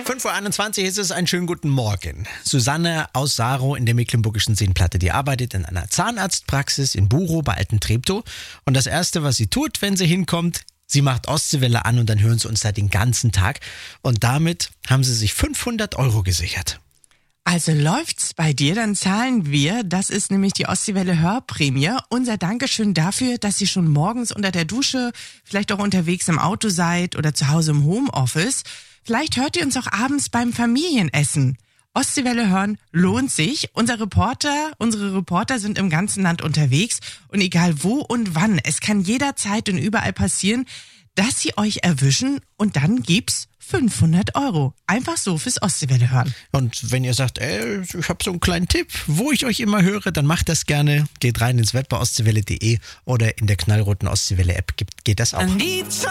5:21 Uhr ist es, einen schönen guten Morgen. Susanne aus Sarow in der Mecklenburgischen Seenplatte, die arbeitet in einer Zahnarztpraxis in Burow bei Altentreptow. Und das Erste, was sie tut, wenn sie hinkommt, sie macht Ostseewelle an und dann hören sie uns da den ganzen Tag. Und damit haben sie sich 500 € gesichert. Also läuft's bei dir, dann zahlen wir, das ist nämlich die Ostseewelle Hörprämie, unser Dankeschön dafür, dass ihr schon morgens unter der Dusche, vielleicht auch unterwegs im Auto seid oder zu Hause im Homeoffice. Vielleicht hört ihr uns auch abends beim Familienessen. Ostseewelle hören lohnt sich. Unsere Reporter sind im ganzen Land unterwegs und egal wo und wann, es kann jederzeit und überall passieren, dass sie euch erwischen und dann gibt's 500 €. Einfach so fürs Ostseewelle hören. Und wenn ihr sagt, ich habe so einen kleinen Tipp, wo ich euch immer höre, dann macht das gerne. Geht rein ins Web bei ostseewelle.de oder in der knallroten Ostseewelle-App geht das auch.